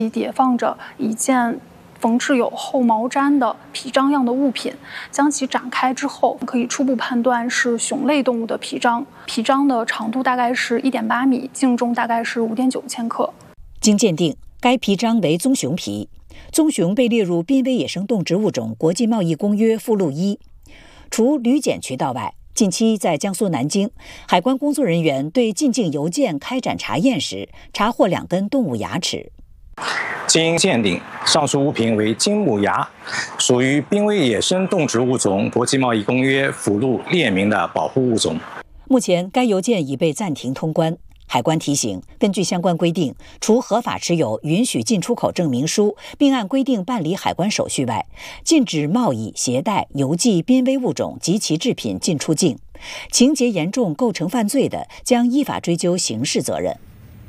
叠放着一件缝制有厚毛毡的皮章样的物品，将其展开之后，可以初步判断是熊类动物的皮章。皮章的长度大概是1.8米，净重大概是5.9千克。 经鉴定，该皮章为棕熊皮。棕熊被列入濒危野生动植物种国际贸易公约附录1。除旅检渠道外，近期在江苏南京，海关工作人员对进境邮件开展查验时，查获2根动物牙齿。 经鉴定，上述物品为金木牙，属于濒危野生动植物种国际贸易公约附录列明的保护物种。 目前，该邮件已被暂停通关。海关提醒，根据相关规定，除合法持有允许进出口证明书，并按规定办理海关手续外，禁止贸易、携带、邮寄濒危物种及其制品进出境。情节严重构成犯罪的，将依法追究刑事责任。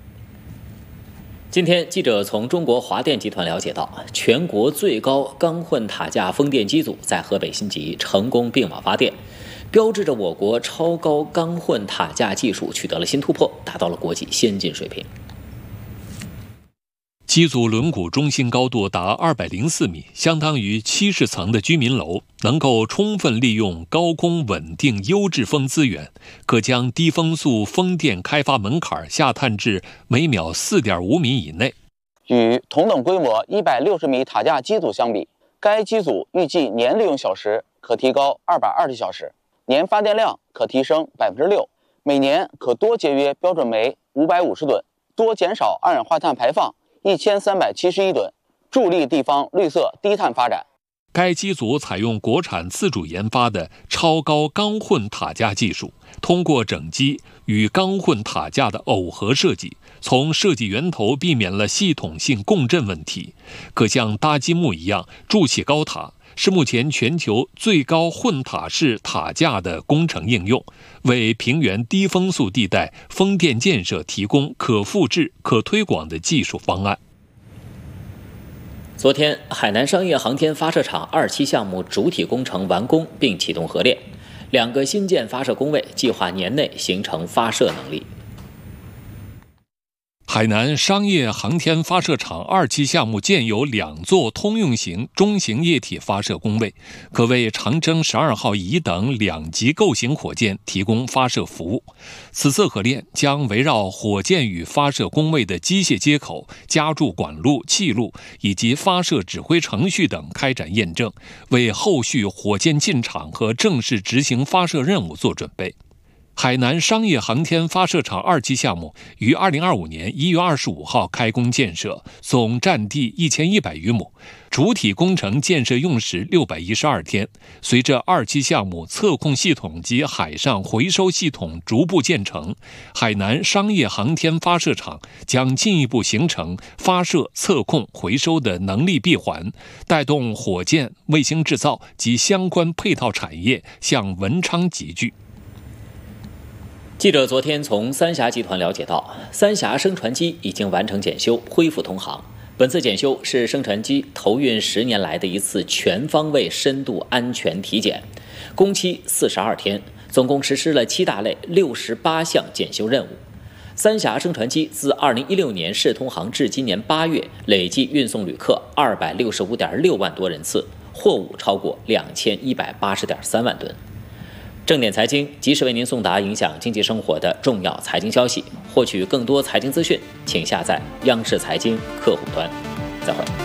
今天，记者从中国华电集团了解到，全国最高钢混塔架风电机组在河北辛集成功并网发电，标志着我国超高钢混塔架技术取得了新突破，达到了国际先进水平。 机组轮毂中心高度达204米，相当于70层的居民楼，能够充分利用高空稳定优质风资源，可将低风速风电开发门槛下探至每秒4.5米以内。 与同等规模160米塔架机组相比，该机组预计年利用小时可提高220小时，年发电量可提升6%，每年可多节约标准煤550吨，多减少二氧化碳排放1371吨，助力地方绿色低碳发展。 该机组采用国产自主研发的超高钢混塔架技术，通过整机与钢混塔架的耦合设计，从设计源头避免了系统性共振问题，可像搭积木一样筑起高塔，是目前全球最高混塔式塔架的工程应用，为平原低风速地带风电建设提供可复制、可推广的技术方案。 昨天，海南商业航天发射场2期项目主体工程完工并启动核练，2个新建发射工位计划年内形成发射能力。 海南商业航天发射场2期项目建有2座通用型中型液体发射工位，可为长征12号乙等2级构型火箭提供发射服务。此次核练将围绕火箭与发射工位的机械接口、加注管路、气路以及发射指挥程序等开展验证，为后续火箭进场和正式执行发射任务做准备。海南商业航天发射场2期项目于2025年1月25号开工建设，总占地1100余亩，主体工程建设用时612天。随着2期项目测控系统及海上回收系统逐步建成，海南商业航天发射场将进一步形成发射、测控、回收的能力闭环，带动火箭、卫星制造及相关配套产业向文昌集聚。 记者昨天从三峡集团了解到，三峡升船机已经完成检修，恢复通航。本次检修是升船机投运10年来的一次全方位深度安全体检，工期42天，总共实施了7大类68项检修任务。三峡升船机自2016年试通航至今年8月，累计运送旅客265.6万多人次，货物超过2180.3万吨。正点财经及时为您送达影响经济生活的重要财经消息。获取更多财经资讯，请下载央视财经客户端。再会。